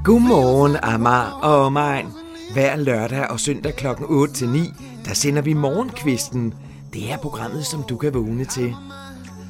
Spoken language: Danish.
Godmorgen, Amager og omegn. Hver lørdag og søndag kl. 8-9, der sender vi Morgenkvisten. Det er programmet, som du kan vågne til.